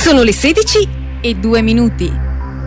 Sono le 16:02.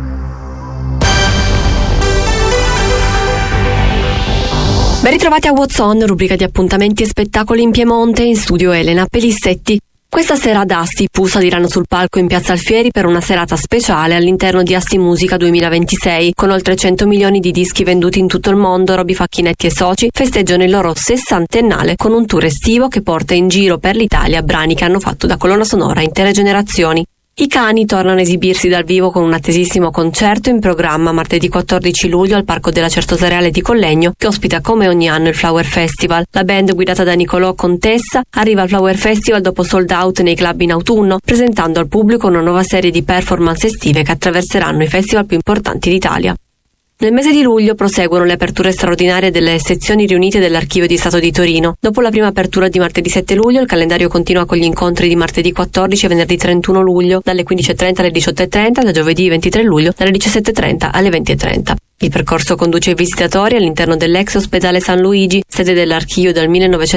Ben ritrovati a What's On, rubrica di appuntamenti e spettacoli in Piemonte, in studio Elena Pelissetti. Questa sera ad Asti, i Pooh saliranno sul palco in Piazza Alfieri per una serata speciale all'interno di Asti Musica 2026. Con oltre 100 milioni di dischi venduti in tutto il mondo, Roby Facchinetti e soci festeggiano il loro 60ennale con un tour estivo che porta in giro per l'Italia brani che hanno fatto da colonna sonora a intere generazioni. I Cani tornano a esibirsi dal vivo con un attesissimo concerto in programma martedì 14 luglio al Parco della Certosa Reale di Collegno, che ospita come ogni anno il Flower Festival. La band guidata da Nicolò Contessa arriva al Flower Festival dopo sold out nei club in autunno, presentando al pubblico una nuova serie di performance estive che attraverseranno i festival più importanti d'Italia. Nel mese di luglio proseguono le aperture straordinarie delle sezioni riunite dell'Archivio di Stato di Torino. Dopo la prima apertura di martedì 7 luglio, il calendario continua con gli incontri di martedì 14 e venerdì 31 luglio, dalle 15.30 alle 18.30, da giovedì 23 luglio, dalle 17.30 alle 20.30. Il percorso conduce i visitatori all'interno dell'ex ospedale San Luigi, sede dell'archivio dal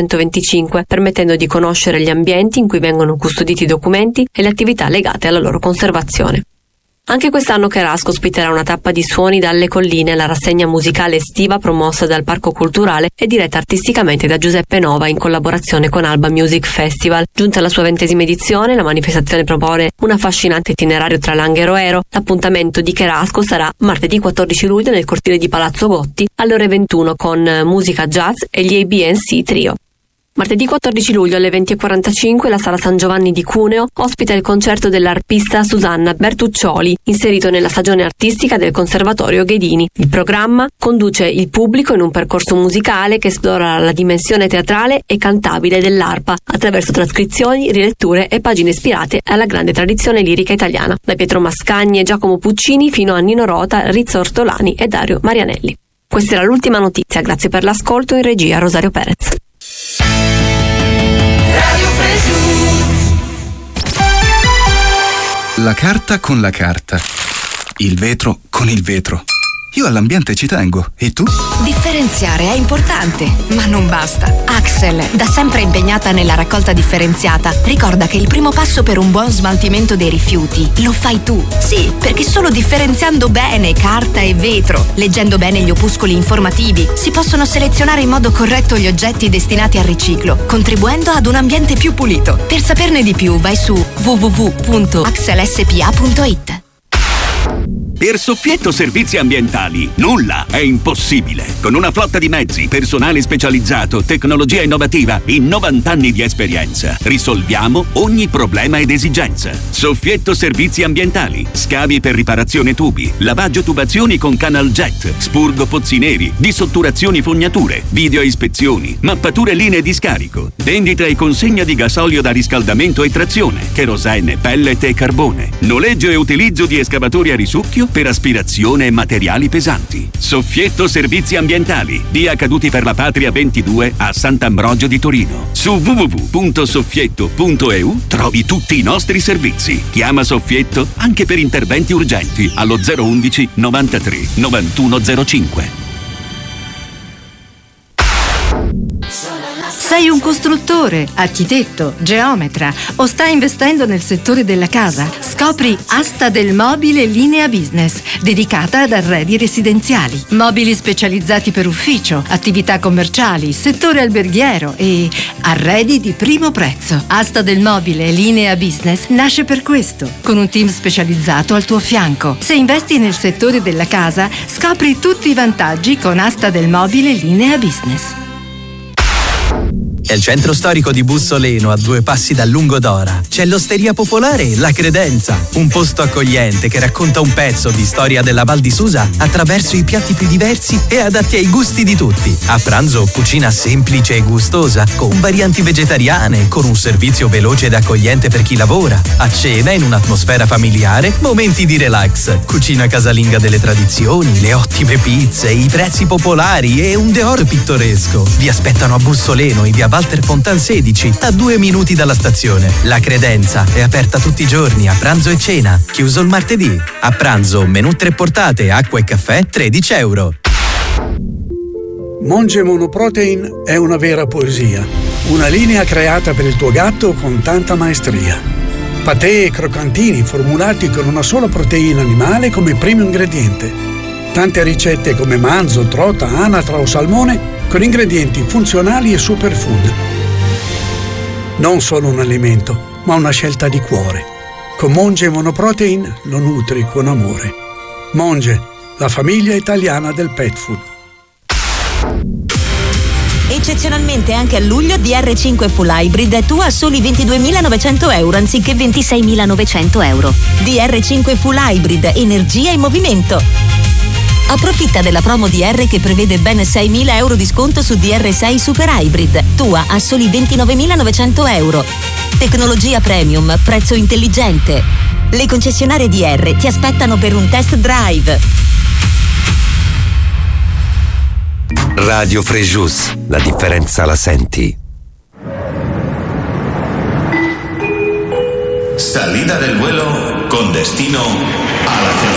1925, permettendo di conoscere gli ambienti in cui vengono custoditi i documenti e le attività legate alla loro conservazione. Anche quest'anno Cherasco ospiterà una tappa di Suoni dalle Colline, la rassegna musicale estiva promossa dal Parco Culturale e diretta artisticamente da Giuseppe Nova in collaborazione con Alba Music Festival. Giunta alla sua 20ª edizione, la manifestazione propone un affascinante itinerario tra Langhero e Ero. L'appuntamento di Cherasco sarà martedì 14 luglio nel cortile di Palazzo Gotti alle ore 21 con musica jazz e gli ABC Trio. Martedì 14 luglio alle 20.45 la Sala San Giovanni di Cuneo ospita il concerto dell'arpista Susanna Bertuccioli, inserito nella stagione artistica del Conservatorio Ghedini. Il programma conduce il pubblico in un percorso musicale che esplora la dimensione teatrale e cantabile dell'arpa attraverso trascrizioni, riletture e pagine ispirate alla grande tradizione lirica italiana, da Pietro Mascagni e Giacomo Puccini fino a Nino Rota, Rizzo Ortolani e Dario Marianelli. Questa era l'ultima notizia, grazie per l'ascolto, in regia Rosario Perez. La carta con la carta, il vetro con il vetro. Io all'ambiente ci tengo, e tu? Differenziare è importante, ma non basta. Axel, da sempre impegnata nella raccolta differenziata, ricorda che il primo passo per un buon smaltimento dei rifiuti lo fai tu. Sì, perché solo differenziando bene carta e vetro, leggendo bene gli opuscoli informativi, si possono selezionare in modo corretto gli oggetti destinati al riciclo, contribuendo ad un ambiente più pulito. Per saperne di più, vai su www.axelspa.it. Per Soffietto Servizi Ambientali nulla è impossibile. Con una flotta di mezzi, personale specializzato, tecnologia innovativa e 90 anni di esperienza, risolviamo ogni problema ed esigenza. Soffietto Servizi Ambientali, scavi per riparazione tubi, lavaggio tubazioni con canal jet, spurgo pozzi neri, dissotturazioni fognature, video ispezioni, mappature linee di scarico, vendita e consegna di gasolio da riscaldamento e trazione, kerosene, pellet e carbone, noleggio e utilizzo di escavatori a risucchio per aspirazione e materiali pesanti. Soffietto Servizi Ambientali, via Caduti per la Patria 22 a Sant'Ambrogio di Torino. Su www.soffietto.eu trovi tutti i nostri servizi. Chiama Soffietto anche per interventi urgenti allo 011 93 9105. Sei un costruttore, architetto, geometra o stai investendo nel settore della casa? Scopri Asta del Mobile Linea Business, dedicata ad arredi residenziali. Mobili specializzati per ufficio, attività commerciali, settore alberghiero e arredi di primo prezzo. Asta del Mobile Linea Business nasce per questo, con un team specializzato al tuo fianco. Se investi nel settore della casa, scopri tutti i vantaggi con Asta del Mobile Linea Business. Nel centro storico di Bussoleno, a 2 passi da Lungodora, c'è l'Osteria Popolare La Credenza, un posto accogliente che racconta un pezzo di storia della Val di Susa attraverso i piatti più diversi e adatti ai gusti di tutti. A pranzo cucina semplice e gustosa, con varianti vegetariane, con un servizio veloce ed accogliente per chi lavora. A cena, in un'atmosfera familiare, momenti di relax, cucina casalinga delle tradizioni, le ottime pizze, i prezzi popolari e un decor pittoresco. Vi aspettano a Bussoleno, in via Walter Fontan 16, a 2 minuti dalla stazione. La Credenza è aperta tutti i giorni a pranzo e cena, chiuso il martedì. A pranzo menù 3 portate, acqua e caffè, €13. Monge Monoprotein è una vera poesia, una linea creata per il tuo gatto con tanta maestria. Patè e croccantini formulati con una sola proteina animale come primo ingrediente. Tante ricette come manzo, trota, anatra o salmone con ingredienti funzionali e superfood. Non solo un alimento, ma una scelta di cuore. Con Monge Monoprotein lo nutri con amore. Monge, la famiglia italiana del pet food. Eccezionalmente anche a luglio DR5 Full Hybrid è tua a soli 22.900 euro anziché 26.900 euro. DR5 Full Hybrid, energia in movimento. Approfitta della promo DR che prevede ben 6.000 euro di sconto su DR6 Super Hybrid, tua a soli 29.900 euro. Tecnologia premium, prezzo intelligente. Le concessionarie DR ti aspettano per un test drive. Radio Frejus, la differenza la senti. Salida del vuelo con destino a la